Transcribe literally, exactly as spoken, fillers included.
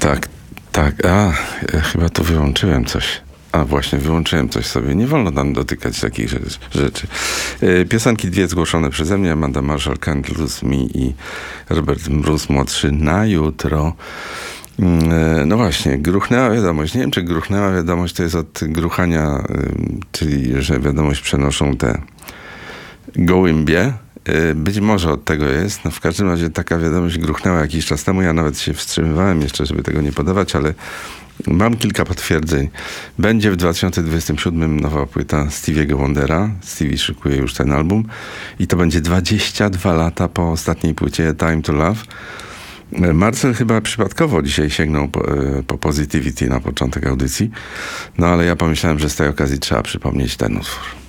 Tak, tak. A, ja chyba tu wyłączyłem coś. A właśnie, wyłączyłem coś sobie. Nie wolno nam dotykać takich rzeczy. Piosenki dwie zgłoszone przeze mnie. Amanda Marshall, Can't Lose Me i Robert Bruce młodszy na jutro. No właśnie, gruchnęła wiadomość. Nie wiem, czy gruchnęła wiadomość to jest od gruchania, czyli że wiadomość przenoszą te gołębie. Być może od tego jest. No w każdym razie taka wiadomość gruchnęła jakiś czas temu. Ja nawet się wstrzymywałem jeszcze, żeby tego nie podawać, ale mam kilka potwierdzeń. Będzie w dwa tysiące dwudziestym siódmym nowa płyta Stevie'ego Wondera. Stevie szykuje już ten album. I to będzie dwadzieścia dwa lata po ostatniej płycie Time to Love. Marcel chyba przypadkowo dzisiaj sięgnął po, po Positivity na początek audycji. No ale ja pomyślałem, że z tej okazji trzeba przypomnieć ten utwór.